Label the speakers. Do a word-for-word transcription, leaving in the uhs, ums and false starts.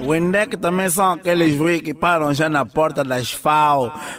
Speaker 1: O Indec também são aqueles ruídos que param já na porta das F A O.